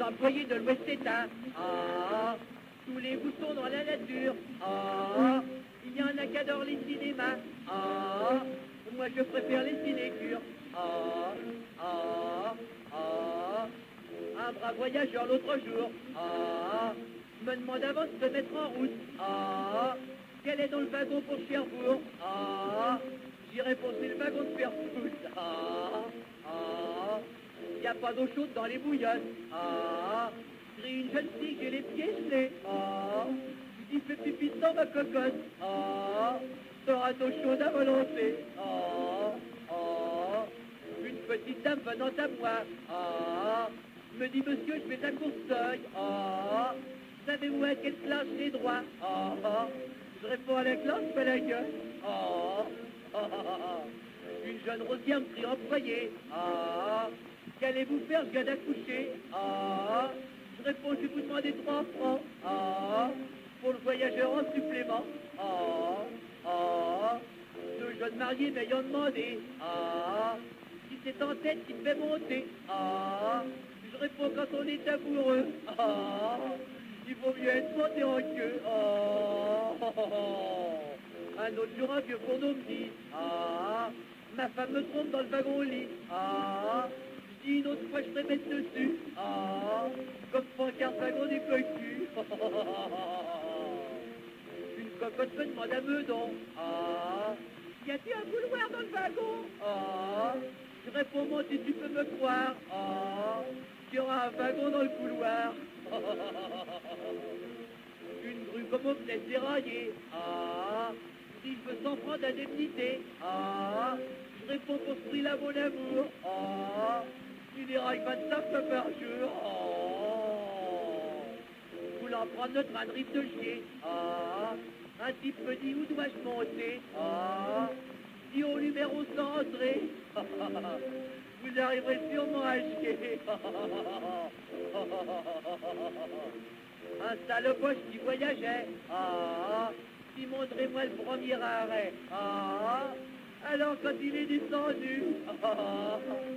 employé de l'Ouest éteint. Ah, tous les goûts sont dans la nature. Ah, il y en a qui adorent les cinémas. Ah, moi je préfère les sinécures. Ah, ah, ah. Un brave voyageur l'autre jour. Ah, me demande avant de se mettre en route. Ah, quel est dans le wagon pour Cherbourg? Ah, j'irai foncer le wagon de Perfout. Ah, ah, y a pas d'eau chaude dans les bouillonnes. Ah, crie une jeune fille, j'ai les pieds gelés. Ah, il fait pipi dans ma cocotte. Ah, sera d'eau chaude à volonté. Ah, ah, une petite dame venant à moi. Ah, me dit monsieur, je vais à Courceuil. Ah, savez-vous à quelle classe j'ai droit? Ah, je réponds à la classe, pas la gueule. Une jeune rosière me crie employé. Ah, qu'allez-vous faire? Je viens d'accoucher. Ah, je réponds, je vais vous demander 3 francs. Ah, pour le voyageur en supplément. Ah, ah, deux jeunes mariés m'ayant demandé. Ah, si c'est en tête qui me fait monter. Ah, je réponds quand on est amoureux. Ah, il vaut mieux être monté en queue. Un autre jour, un vieux fourneau me dit, ah, ma femme me trompe dans le wagon au lit. Ah, je dis une autre fois, je vais mettre dessus. Ah, comme pancarte wagon du cocu. Une cocotte me demande à Meudon. Ah, y a-t-il un couloir dans le wagon? Ah, je réponds, moi, si tu peux me croire. Ah, il y aura un wagon dans le couloir. Une grue comme au bled déraillé. Ah, si je veux 100 francs d'indemnité. Ah, je réponds pour ce prix-là, mon amour. Ah, tu dérailles 25 fois par jour. Ah, voulant prendre notre train de rive de chier. Ah, un type me dit où dois-je monter? Ah, si au numéro 100 entrée. Vous arriverez sûrement à chier. Un salopoche qui voyageait. Ah, qui montrait moi le premier arrêt. Ah, alors quand il est descendu. Ah,